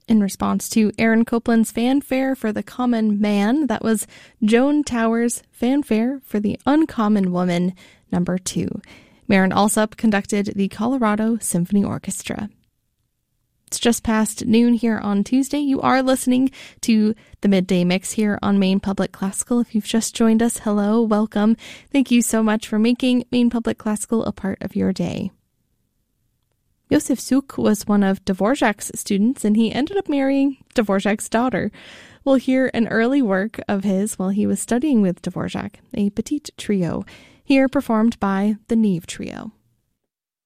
In response to Aaron Copland's fanfare for the common man, that was Joan Towers' fanfare for the uncommon woman, number 2. Maren Alsop conducted the Colorado Symphony Orchestra. It's just past noon here on Tuesday. You are listening to the Midday Mix here on Maine Public Classical. If you've just joined us, hello, welcome. Thank you so much for making Maine Public Classical a part of your day. Josef Suk was one of Dvorak's students, and he ended up marrying Dvorak's daughter. We'll hear an early work of his while he was studying with Dvorak, a petite trio, here performed by the Neve Trio.